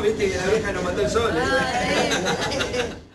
viste que la vieja nos mató el sol. Ah,